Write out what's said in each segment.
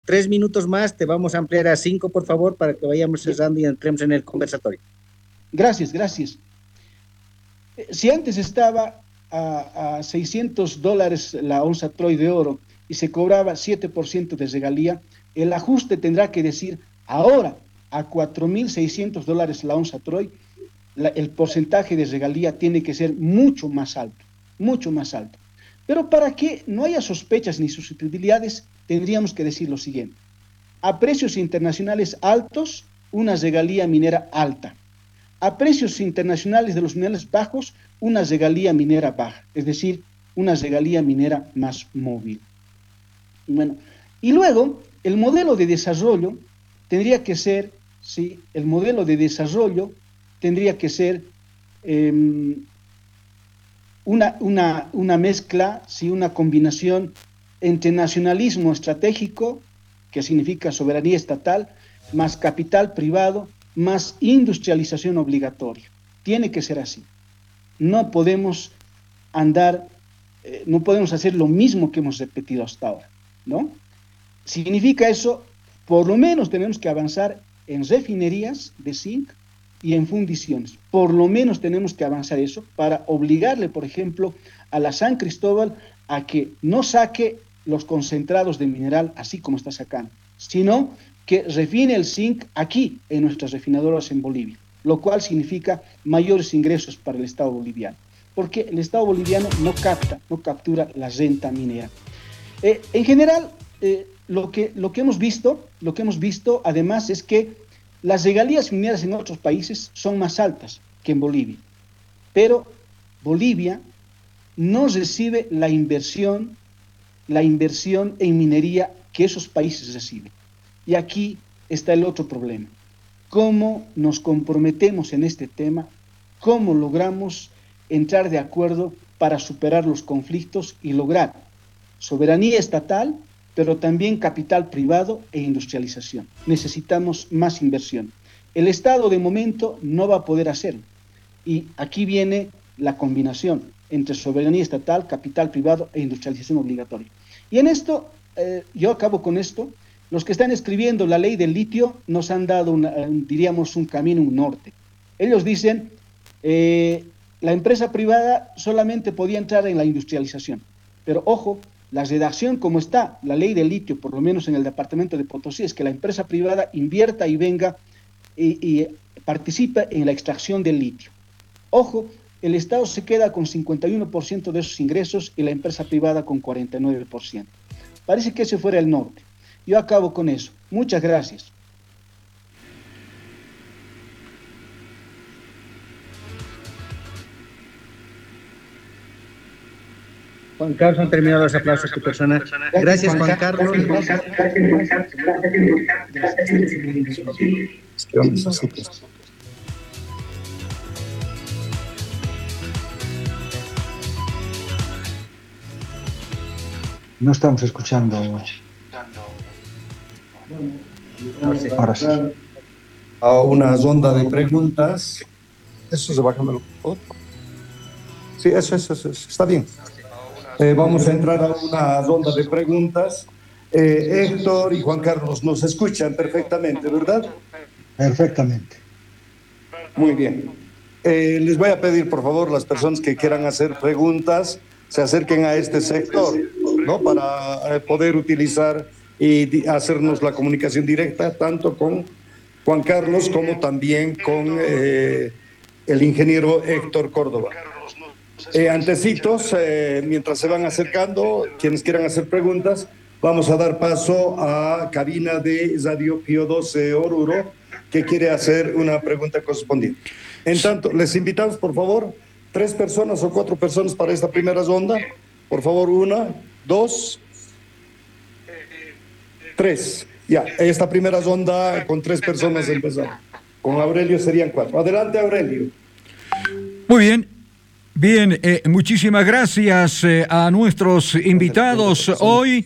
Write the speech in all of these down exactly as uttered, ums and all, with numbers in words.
tres minutos más, te vamos a ampliar a cinco, por favor, para que vayamos cerrando y entremos en el conversatorio. Gracias, gracias. Si antes estaba a, a seiscientos dólares la onza Troy de oro y se cobraba siete por ciento de regalía, el ajuste tendrá que decir ahora a cuatro mil seiscientos dólares la onza Troy, la, el porcentaje de regalía tiene que ser mucho más alto, mucho más alto. Pero para que no haya sospechas ni susceptibilidades, tendríamos que decir lo siguiente. A precios internacionales altos, una regalía minera alta. A precios internacionales de los minerales bajos, una regalía minera baja, es decir, una regalía minera más móvil. Bueno, y luego, el modelo de desarrollo tendría que ser, ¿sí? El modelo de desarrollo tendría que ser eh, una, una, una mezcla, ¿sí? Una combinación entre nacionalismo estratégico, que significa soberanía estatal, más capital privado, más industrialización obligatoria. Tiene que ser así. No podemos andar, eh, no podemos hacer lo mismo que hemos repetido hasta ahora, ¿no? Significa eso, por lo menos tenemos que avanzar en refinerías de zinc y en fundiciones. Por lo menos tenemos que avanzar eso para obligarle, por ejemplo, a la San Cristóbal a que no saque los concentrados de mineral así como está sacando, sino que refine el zinc aquí en nuestras refinadoras en Bolivia, lo cual significa mayores ingresos para el Estado boliviano, porque el Estado boliviano no capta, no captura la renta minera. Eh, en general, eh, lo que, lo que hemos visto, lo que hemos visto además es que las regalías mineras en otros países son más altas que en Bolivia, pero Bolivia no recibe la inversión, la inversión en minería que esos países reciben. Y aquí está el otro problema. ¿Cómo nos comprometemos en este tema? ¿Cómo logramos entrar de acuerdo para superar los conflictos y lograr soberanía estatal, pero también capital privado e industrialización? Necesitamos más inversión. El Estado de momento no va a poder hacerlo. Y aquí viene la combinación entre soberanía estatal, capital privado e industrialización obligatoria. Y en esto, eh, yo acabo con esto. Los que están escribiendo la ley del litio nos han dado, una, diríamos, un camino, un norte. Ellos dicen, eh, la empresa privada solamente podía entrar en la industrialización. Pero ojo, la redacción como está, la ley del litio, por lo menos en el departamento de Potosí, es que la empresa privada invierta y venga y, y participe en la extracción del litio. Ojo, el Estado se queda con cincuenta y uno por ciento de esos ingresos y la empresa privada con cuarenta y nueve por ciento. Parece que ese fuera el norte. Yo acabo con eso. Muchas gracias. Juan Carlos, han terminado los aplausos a tu persona. Gracias, Juan Carlos. No estamos escuchando. Ahora sí. A una ronda de preguntas. Eso se baja. Sí, eso, eso, eso, está bien. Eh, vamos a entrar a una ronda de preguntas. Eh, Héctor y Juan Carlos nos escuchan perfectamente, ¿verdad? Perfectamente. Muy bien. Eh, les voy a pedir, por favor, las personas que quieran hacer preguntas, se acerquen a este sector, ¿no? Para eh, poder utilizar y hacernos la comunicación directa, tanto con Juan Carlos como también con eh, el ingeniero Héctor Córdoba. Eh, antecitos, eh, mientras se van acercando, quienes quieran hacer preguntas, vamos a dar paso a cabina de Radio Pío doce Oruro, que quiere hacer una pregunta correspondiente. En tanto, les invitamos, por favor, tres personas o cuatro personas para esta primera ronda. Por favor, una, dos, tres. Ya, esta primera ronda con tres personas empezamos. Con Aurelio serían cuatro. Adelante, Aurelio. Muy bien. Bien, eh, muchísimas gracias eh, a nuestros invitados hoy.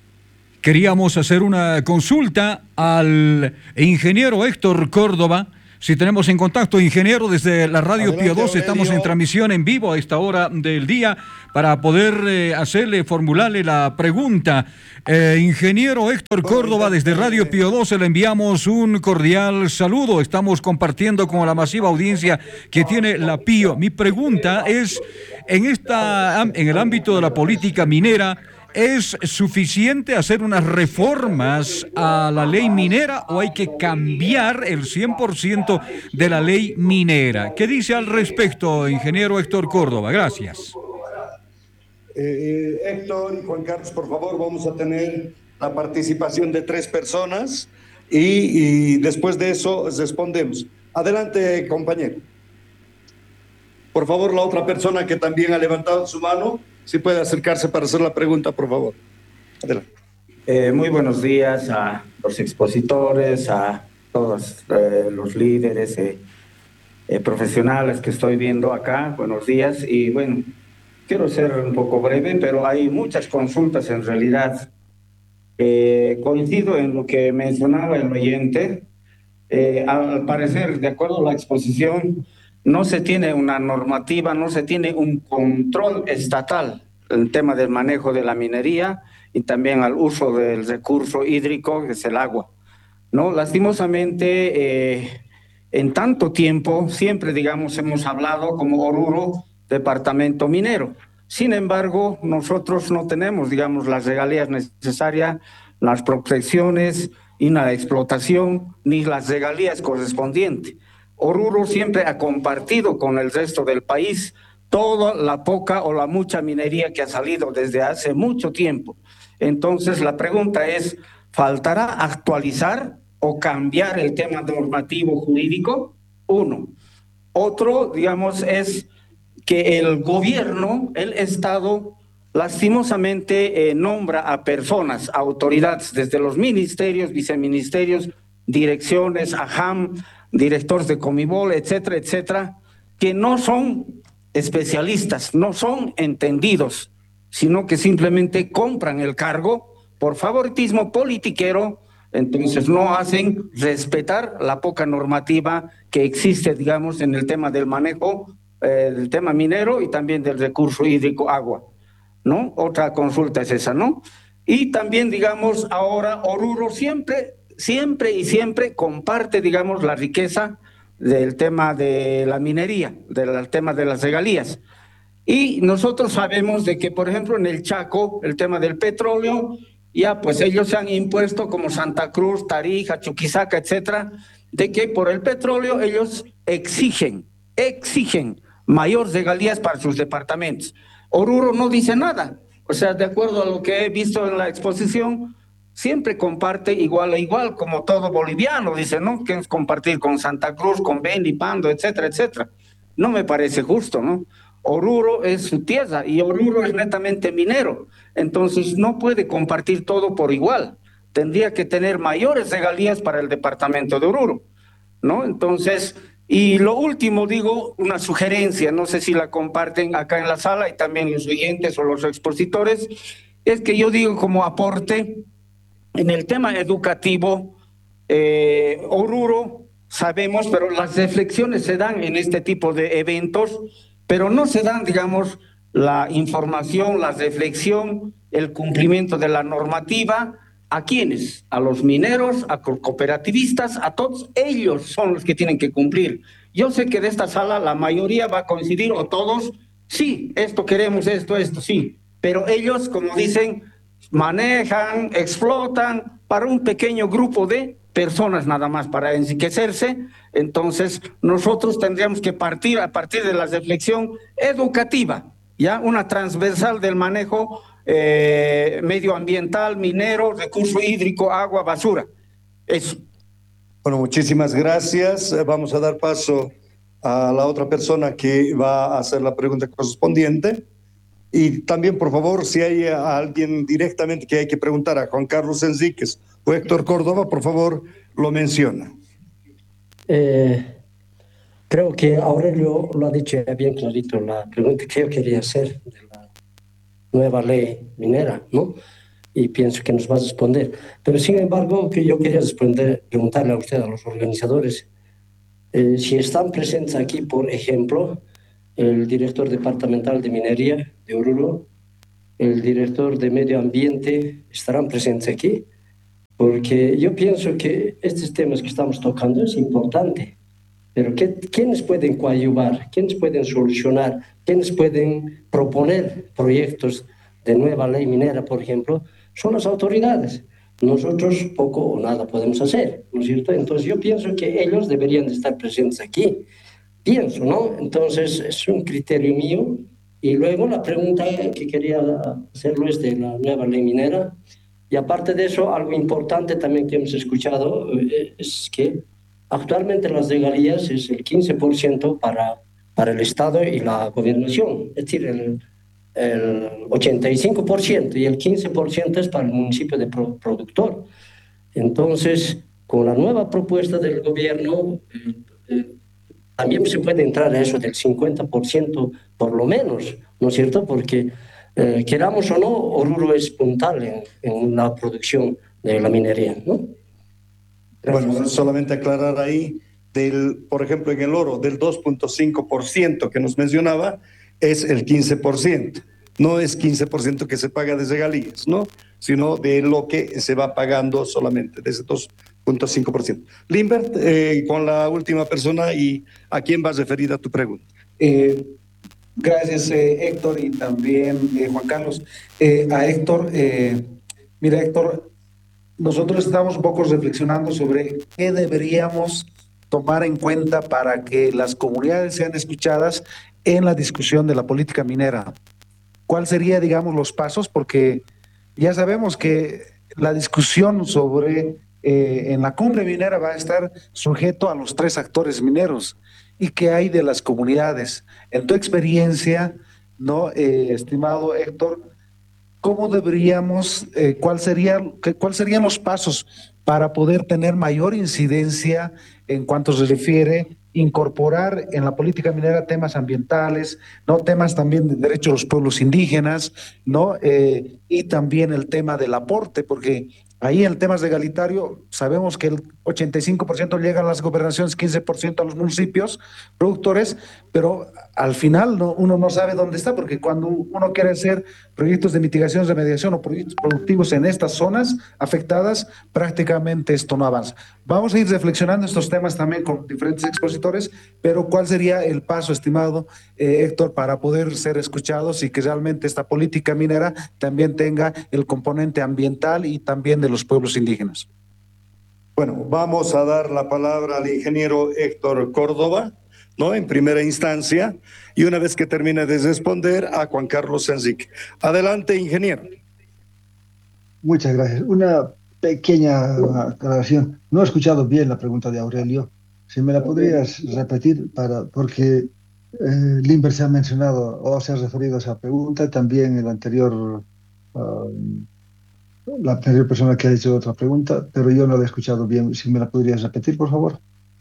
Queríamos hacer una consulta al ingeniero Héctor Córdoba, si tenemos en contacto, ingeniero, desde la Radio Adelante, Pío doce, Aurelio. estamos en transmisión en vivo a esta hora del día para poder eh, hacerle, formularle la pregunta. Eh, ingeniero Héctor Córdoba, desde Radio Pío doce le enviamos un cordial saludo. Estamos compartiendo con la masiva audiencia que tiene la Pío. Mi pregunta es, en, esta, en el ámbito de la política minera, ¿es suficiente hacer unas reformas a la ley minera o hay que cambiar el cien por ciento de la ley minera? ¿Qué dice al respecto, ingeniero Héctor Córdoba? Gracias. Eh, Héctor y Juan Carlos, por favor, vamos a tener la participación de tres personas y, y después de eso respondemos. Adelante, compañero. Por favor, la otra persona que también ha levantado su mano, si puede acercarse para hacer la pregunta, por favor. Adelante. Eh, muy buenos días a los expositores, a todos eh, los líderes eh, eh, profesionales que estoy viendo acá. Buenos días. Y bueno, quiero ser un poco breve, pero hay muchas consultas en realidad. Eh, coincido en lo que mencionaba el oyente. Eh, al parecer, de acuerdo a la exposición, no se tiene una normativa, no se tiene un control estatal en el tema del manejo de la minería y también al uso del recurso hídrico, que es el agua, ¿no? Lastimosamente, eh, en tanto tiempo, siempre, digamos, hemos hablado como Oruro, departamento minero. Sin embargo, nosotros no tenemos, digamos, las regalías necesarias, las protecciones y la explotación, ni las regalías correspondientes. Oruro siempre ha compartido con el resto del país toda la poca o la mucha minería que ha salido desde hace mucho tiempo. Entonces, la pregunta es, ¿faltará actualizar o cambiar el tema normativo jurídico? Uno. Otro, digamos, es que el gobierno, el Estado, lastimosamente eh, nombra a personas, a autoridades, desde los ministerios, viceministerios, direcciones, AJAM, directores de Comibol, etcétera, etcétera, que no son especialistas, no son entendidos, sino que simplemente compran el cargo por favoritismo politiquero. Entonces no hacen respetar la poca normativa que existe, digamos, en el tema del manejo eh, del tema minero y también del recurso hídrico agua, ¿no? Otra consulta es esa, ¿no? Y también, digamos, ahora Oruro siempre siempre y siempre comparte, digamos, la riqueza del tema de la minería, del tema de las regalías. Y nosotros sabemos de que, por ejemplo, en el Chaco, el tema del petróleo, ya pues ellos se han impuesto como Santa Cruz, Tarija, Chuquisaca, etcétera, de que por el petróleo ellos exigen, exigen mayor regalías para sus departamentos. Oruro no dice nada. O sea, de acuerdo a lo que he visto en la exposición, siempre comparte igual a igual, como todo boliviano, dice, ¿no? Que es compartir con Santa Cruz, con Beni, Pando, etcétera, etcétera. No me parece justo, ¿no? Oruro es su tierra y Oruro es netamente minero, entonces no puede compartir todo por igual. Tendría que tener mayores regalías para el departamento de Oruro, ¿no? Entonces, y lo último, digo, una sugerencia, no sé si la comparten acá en la sala y también los oyentes o los expositores, es que yo digo como aporte, en el tema educativo, eh, Oruro, sabemos, pero las reflexiones se dan en este tipo de eventos, pero no se dan, digamos, la información, la reflexión, el cumplimiento de la normativa. ¿A quiénes? A los mineros, a cooperativistas, a todos ellos son los que tienen que cumplir. Yo sé que de esta sala la mayoría va a coincidir, o todos, sí, esto queremos, esto, esto, sí, pero ellos, como dicen, manejan, explotan para un pequeño grupo de personas nada más para enriquecerse. Entonces nosotros tendríamos que partir a partir de la reflexión educativa, ya una transversal del manejo eh, medioambiental, minero, recurso hídrico, agua, basura. Eso. Bueno, muchísimas gracias. Vamos a dar paso a la otra persona que va a hacer la pregunta correspondiente. Y también, por favor, si hay a alguien directamente que hay que preguntar, a Juan Carlos Enríquez o Héctor Córdoba, por favor, lo menciona. Eh, creo que Aurelio lo ha dicho bien clarito, la pregunta que yo quería hacer de la nueva ley minera, ¿no? Y pienso que nos va a responder. Pero, sin embargo, que yo quería responder, preguntarle a usted, a los organizadores, Eh, si están presentes aquí, por ejemplo, el director departamental de minería de Oruro, el director de medio ambiente, estarán presentes aquí, porque yo pienso que estos temas que estamos tocando es importante, pero ¿qué, ¿quiénes pueden coadyuvar? ¿Quiénes pueden solucionar? ¿Quiénes pueden proponer proyectos de nueva ley minera, por ejemplo? Son las autoridades. Nosotros poco o nada podemos hacer, ¿no es cierto? Entonces yo pienso que ellos deberían de estar presentes aquí. Pienso, ¿no? Entonces es un criterio mío. Y luego la pregunta que quería hacerlo es de la nueva ley minera. Y aparte de eso, algo importante también que hemos escuchado eh, es que actualmente las regalías es el quince por ciento para, para el Estado y la gobernación, es decir, el, el ochenta y cinco por ciento y el quince por ciento es para el municipio de pro, productor. Entonces, con la nueva propuesta del gobierno, eh, eh, también se puede entrar a eso del cincuenta por ciento por lo menos, ¿no es cierto? Porque eh, queramos o no, Oruro es puntal en, en la producción de la minería, ¿no? Gracias. Bueno, solamente aclarar ahí, del, por ejemplo, en el oro, del dos punto cinco por ciento que nos mencionaba, es el quince por ciento. No es quince por ciento que se paga de regalías, ¿no? Sino de lo que se va pagando solamente, de ese dos punto cinco por ciento. Limbert, eh, con la última persona, y ¿a quién vas referida tu pregunta? Eh, gracias, eh, Héctor, y también eh, Juan Carlos. Eh, a Héctor, eh, mira, Héctor, nosotros estamos un poco reflexionando sobre qué deberíamos tomar en cuenta para que las comunidades sean escuchadas en la discusión de la política minera. ¿Cuál sería, digamos, los pasos? Porque ya sabemos que la discusión sobre eh, en la cumbre minera va a estar sujeto a los tres actores mineros. ¿Y qué hay de las comunidades? En tu experiencia, ¿no, eh, estimado Héctor? ¿Cómo deberíamos, eh, cuál sería, cuál serían los pasos para poder tener mayor incidencia en cuanto se refiere incorporar en la política minera temas ambientales, no temas también de derechos de los pueblos indígenas, no eh, y también el tema del aporte, porque ahí en temas de egalitario sabemos que el ochenta y cinco por ciento llega a las gobernaciones, quince por ciento a los municipios productores, pero al final no, uno no sabe dónde está, porque cuando uno quiere hacer proyectos de mitigación, remediación o proyectos productivos en estas zonas afectadas, prácticamente esto no avanza. Vamos a ir reflexionando estos temas también con diferentes expositores, pero ¿cuál sería el paso, estimado eh, Héctor, para poder ser escuchados y que realmente esta política minera también tenga el componente ambiental y también de los pueblos indígenas? Bueno, vamos a dar la palabra al ingeniero Héctor Córdoba, ¿no? En primera instancia, y una vez que termine de responder, a Juan Carlos Enrique. Adelante, ingeniero. Muchas gracias. Una pequeña aclaración. No he escuchado bien la pregunta de Aurelio. Si me la podrías repetir, para, porque eh, Limber se ha mencionado o se ha referido a esa pregunta, también el anterior, uh, la anterior persona que ha hecho otra pregunta, pero yo no la he escuchado bien. Si me la podrías repetir, por favor.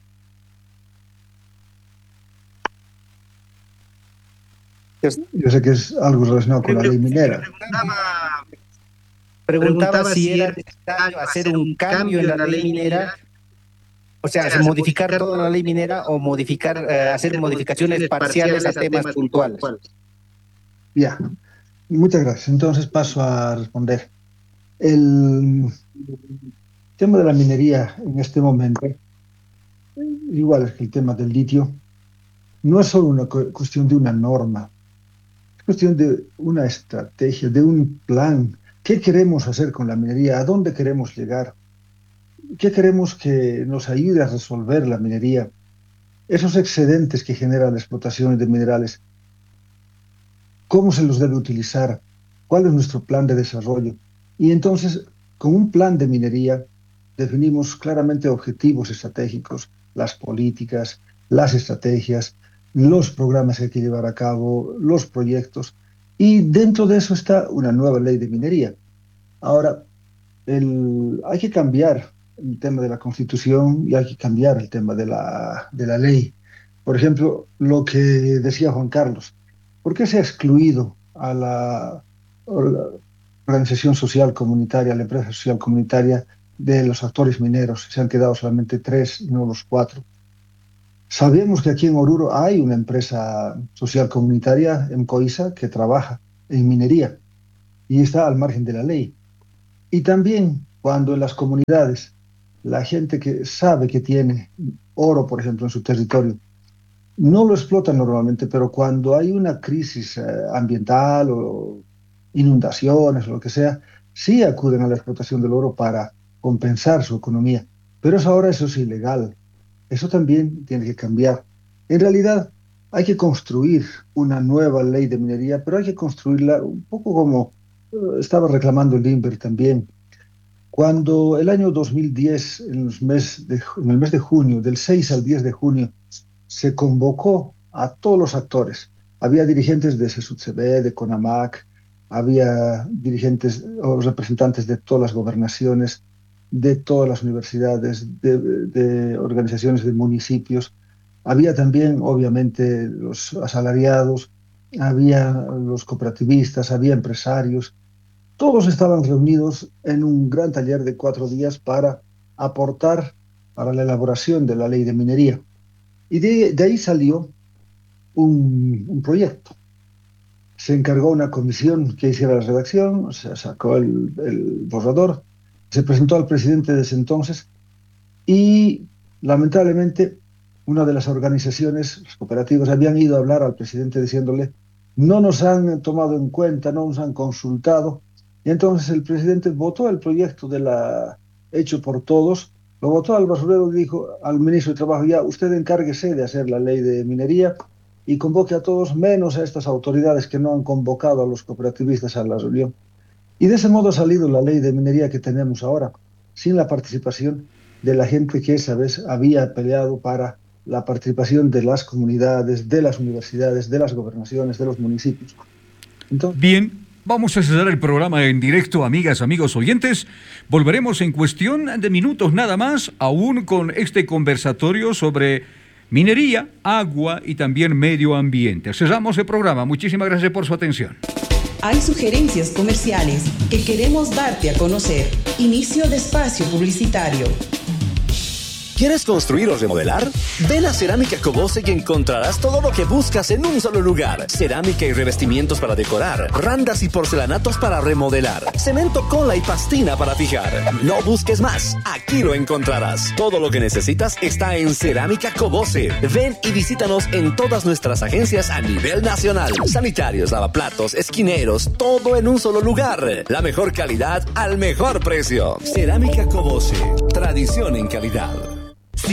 Yo sé que es algo relacionado con la ley minera. Preguntaba, preguntaba si era necesario hacer un cambio en la ley minera, o sea, modificar toda la ley minera o modificar, eh, hacer modificaciones parciales a temas puntuales. Ya, muchas gracias. Entonces paso a responder. El tema de la minería en este momento, igual es que el tema del litio, no es solo una cuestión de una norma, es cuestión de una estrategia, de un plan. ¿Qué queremos hacer con la minería? ¿A dónde queremos llegar? ¿Qué queremos que nos ayude a resolver la minería? Esos excedentes que generan la explotación de minerales, ¿cómo se los debe utilizar? ¿Cuál es nuestro plan de desarrollo? Y entonces, con un plan de minería, definimos claramente objetivos estratégicos, las políticas, las estrategias, los programas que hay que llevar a cabo, los proyectos, y dentro de eso está una nueva ley de minería. Ahora, el, hay que cambiar el tema de la Constitución y hay que cambiar el tema de la, de la ley. Por ejemplo, lo que decía Juan Carlos, ¿por qué se ha excluido a la organización social comunitaria, a la empresa social comunitaria de los actores mineros? Se han quedado solamente tres y no los cuatro. Sabemos que aquí en Oruro hay una empresa social comunitaria, Emcoisa, que trabaja en minería y está al margen de la ley. Y también cuando en las comunidades la gente que sabe que tiene oro, por ejemplo, en su territorio, no lo explotan normalmente, pero cuando hay una crisis eh, ambiental o inundaciones o lo que sea, sí acuden a la explotación del oro para compensar su economía. Pero eso ahora eso es ilegal. Eso también tiene que cambiar. En realidad hay que construir una nueva ley de minería, pero hay que construirla un poco como uh, estaba reclamando el INVER también. Cuando el año dos mil diez, en, los mes de, en el mes de junio, del seis al diez de junio, se convocó a todos los actores. Había dirigentes de SESUTCB, de CONAMAC, había dirigentes o representantes de todas las gobernaciones, de todas las universidades, de, de organizaciones de municipios. Había también, obviamente, los asalariados, había los cooperativistas, había empresarios. Todos estaban reunidos en un gran taller de cuatro días para aportar para la elaboración de la ley de minería. Y de, de ahí salió un, un proyecto. Se encargó una comisión que hiciera la redacción, se sacó el, el borrador, se presentó al presidente de ese entonces y, lamentablemente, una de las organizaciones cooperativas habían ido a hablar al presidente diciéndole no nos han tomado en cuenta, no nos han consultado. Y entonces el presidente votó el proyecto de la, hecho por todos, lo votó al basurero y dijo al ministro de Trabajo, ya, usted encárguese de hacer la ley de minería y convoque a todos, menos a estas autoridades que no han convocado a los cooperativistas a la reunión. Y de ese modo ha salido la ley de minería que tenemos ahora, sin la participación de la gente que esa vez había peleado para la participación de las comunidades, de las universidades, de las gobernaciones, de los municipios. Entonces, bien. Vamos a cerrar el programa en directo, amigas, amigos oyentes. Volveremos en cuestión de minutos nada más, aún con este conversatorio sobre minería, agua y también medio ambiente. Cerramos el programa. Muchísimas gracias por su atención. Hay sugerencias comerciales que queremos darte a conocer. Inicio de espacio publicitario. ¿Quieres construir o remodelar? Ven a Cerámica Cobose y encontrarás todo lo que buscas en un solo lugar. Cerámica y revestimientos para decorar, randas y porcelanatos para remodelar, cemento, cola y pastina para fijar. No busques más, aquí lo encontrarás. Todo lo que necesitas está en Cerámica Cobose. Ven y visítanos en todas nuestras agencias a nivel nacional. Sanitarios, lavaplatos, esquineros, todo en un solo lugar. La mejor calidad al mejor precio. Cerámica Cobose, tradición en calidad.